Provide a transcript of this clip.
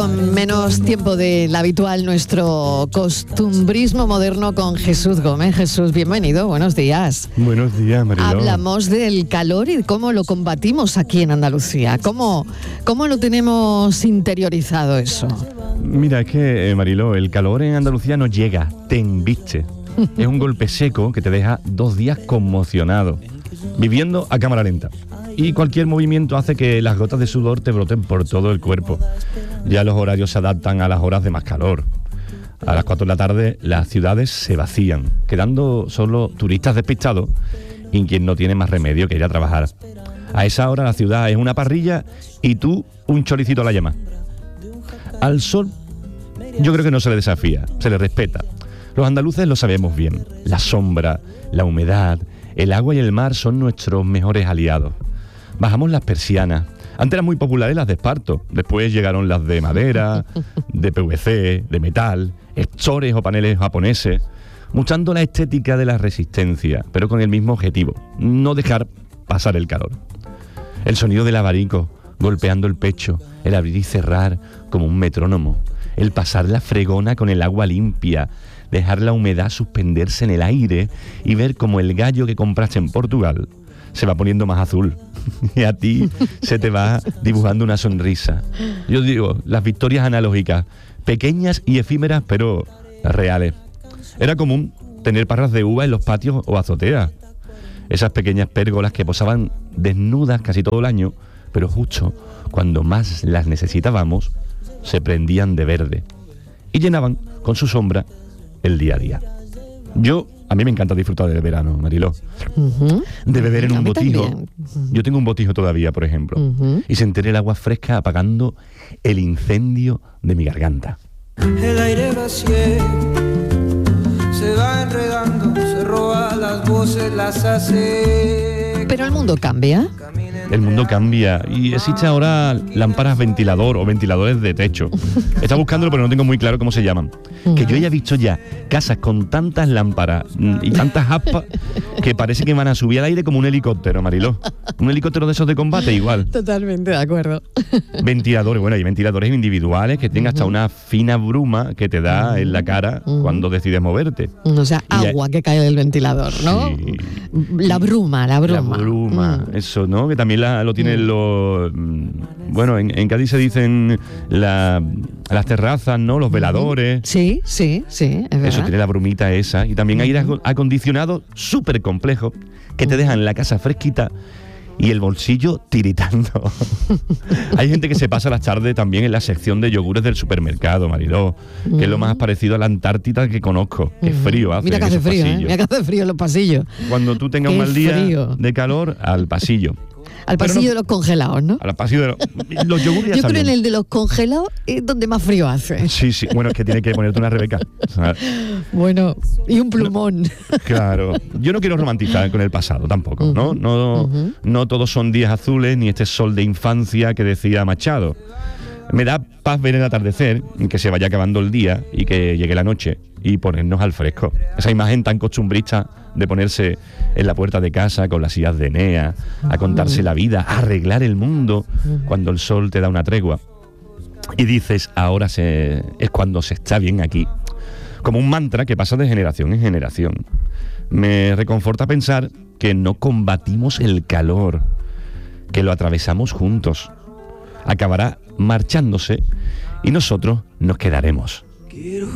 con menos tiempo del habitual, nuestro costumbrismo moderno con Jesús Gómez. Jesús, bienvenido, buenos días. Buenos días, Mariló. Hablamos del calor y cómo lo combatimos aquí en Andalucía. ¿Cómo lo tenemos interiorizado eso? Mira, es que, Mariló, el calor en Andalucía no llega, te embiste. Es un golpe seco que te deja 2 días conmocionado, viviendo a cámara lenta. Y cualquier movimiento hace que las gotas de sudor te broten por todo el cuerpo. Ya los horarios se adaptan a las horas de más calor. A las 4 de la tarde las ciudades se vacían, quedando solo turistas despistados y quien no tiene más remedio que ir a trabajar. A esa hora la ciudad es una parrilla y tú un choricito a la llama. Al sol yo creo que no se le desafía, se le respeta. Los andaluces lo sabemos bien. La sombra, la humedad, el agua y el mar son nuestros mejores aliados. Bajamos las persianas. Antes eran muy populares las de esparto, después llegaron las de madera, de PVC, de metal, estores o paneles japoneses, mostrando la estética de la resistencia, pero con el mismo objetivo, no dejar pasar el calor. El sonido del abanico golpeando el pecho, el abrir y cerrar como un metrónomo, el pasar la fregona con el agua limpia, dejar la humedad suspenderse en el aire y ver como el gallo que compraste en Portugal se va poniendo más azul y a ti se te va dibujando una sonrisa. Yo digo, las victorias analógicas, pequeñas y efímeras, pero reales. Era común tener parras de uva en los patios o azoteas. Esas pequeñas pérgolas que posaban desnudas casi todo el año, pero justo cuando más las necesitábamos, se prendían de verde y llenaban con su sombra el día a día. A mí me encanta disfrutar del verano, Mariló. De beber en un botijo. Yo tengo un botijo todavía, por ejemplo. Y sentir el agua fresca apagando el incendio de mi garganta. El aire vacío se va enredando, se roba las voces, las hace. Pero el mundo cambia. El mundo cambia y existe ahora lámparas ventilador o ventiladores de techo. Está buscándolo, pero no tengo muy claro cómo se llaman. Que yo haya visto ya casas con tantas lámparas y tantas aspas que parece que van a subir al aire como un helicóptero, Mariló. Un helicóptero de esos de combate igual. Totalmente de acuerdo. Ventiladores, bueno, hay ventiladores individuales que tienen hasta una fina bruma que te da en la cara cuando decides moverte. O sea, agua que cae del ventilador, ¿no? Sí. La bruma. La bruma, eso, ¿no? Que también lo tienen los... Bueno, en Cádiz se dicen las terrazas, ¿no? Los veladores. Sí, es verdad. Eso tiene la brumita esa. Y también hay aire acondicionado súper complejo que te dejan la casa fresquita y el bolsillo tiritando. Hay gente que se pasa las tardes también en la sección de yogures del supermercado, Mariló, que es lo más parecido a la Antártida que conozco. Qué frío hace. Mira que hace frío, mira que hace frío en los pasillos. Cuando tú tengas un mal día de calor, al pasillo. Al pasillo de los congelados, ¿no? Al pasillo de los yogures. Yo creo en el de los congelados es donde más frío hace. Sí, bueno, es que tienes que ponerte una Rebeca. Bueno, y un plumón. Claro. Yo no quiero romantizar con el pasado tampoco, ¿no? No todos son días azules ni este sol de infancia que decía Machado. Me da paz ver el atardecer, que se vaya acabando el día y que llegue la noche y ponernos al fresco. Esa imagen tan costumbrista de ponerse en la puerta de casa con las sillas de Enea, a contarse la vida, a arreglar el mundo cuando el sol te da una tregua. Y dices, ahora es cuando se está bien aquí. Como un mantra que pasa de generación en generación. Me reconforta pensar que no combatimos el calor, que lo atravesamos juntos. Acabará marchándose y nosotros nos quedaremos.